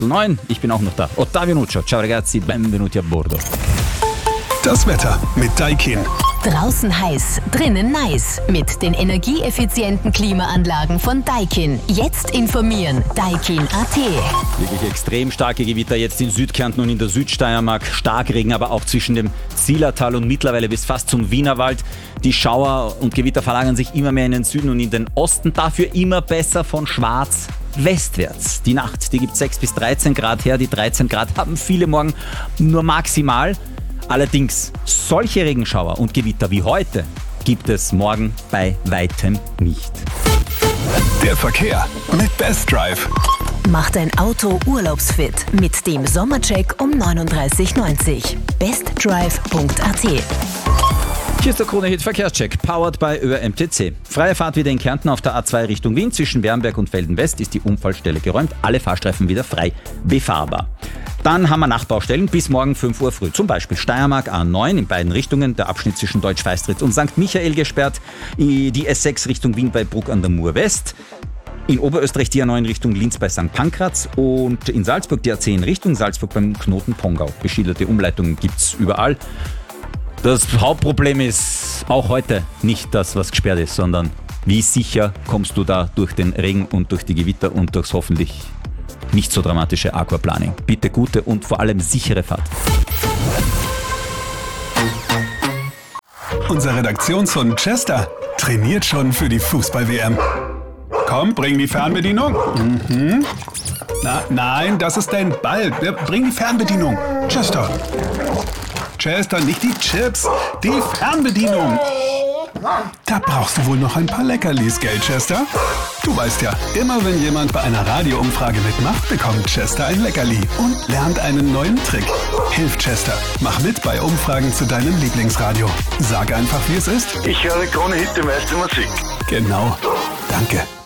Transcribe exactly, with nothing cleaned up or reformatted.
neun. Ich bin auch noch da. Ottavio Nuccio. Ciao ragazzi, benvenuti a bordo. Das Wetter mit Daikin. Draußen heiß, drinnen nice. Mit den energieeffizienten Klimaanlagen von Daikin. Jetzt informieren. Daikin Punkt a t. Wirklich extrem starke Gewitter jetzt in Südkärnten und in der Südsteiermark. Starkregen aber auch zwischen dem Zillertal und mittlerweile bis fast zum Wienerwald. Die Schauer und Gewitter verlagern sich immer mehr in den Süden und in den Osten. Dafür immer besser von Schwarz westwärts. Die Nacht, die gibt sechs bis dreizehn Grad her. Die dreizehn Grad haben viele morgen nur maximal. Allerdings, solche Regenschauer und Gewitter wie heute gibt es morgen bei weitem nicht. Der Verkehr mit Best Drive. Mach dein Auto urlaubsfit mit dem Sommercheck um neununddreißig neunzig. bestdrive Punkt a t. Hier ist der Krone-Hit Verkehrscheck, powered by Ö R M T C. Freie Fahrt wieder in Kärnten auf der A zwei Richtung Wien. Zwischen Wernberg und Felden-West ist die Unfallstelle geräumt. Alle Fahrstreifen wieder frei befahrbar. Dann haben wir Nachtbaustellen bis morgen fünf Uhr früh. Zum Beispiel Steiermark A neun in beiden Richtungen, der Abschnitt zwischen Deutsch-Feistritz und Sankt Michael gesperrt. Die S sechs Richtung Wien bei Bruck an der Mur West. In Oberösterreich die A neun Richtung Linz bei Sankt Pankraz und in Salzburg die A zehn Richtung Salzburg beim Knoten Pongau. Beschilderte Umleitungen gibt's überall. Das Hauptproblem ist auch heute nicht das, was gesperrt ist, sondern wie sicher kommst du da durch den Regen und durch die Gewitter und durchs hoffentlich nicht so dramatische Aquaplaning. Bitte gute und vor allem sichere Fahrt. Unser Redaktionshund Chester trainiert schon für die Fußball-W M. Komm, bring die Fernbedienung. Mhm. Na, nein, das ist dein Ball. Bring die Fernbedienung. Chester. Chester, nicht die Chips, die Fernbedienung. Da brauchst du wohl noch ein paar Leckerlis, gell, Chester? Du weißt ja, immer wenn jemand bei einer Radioumfrage mitmacht, bekommt Chester ein Leckerli und lernt einen neuen Trick. Hilf Chester, mach mit bei Umfragen zu deinem Lieblingsradio. Sag einfach, wie es ist. Ich höre Krone-Hit, die meiste Musik. Genau. Danke.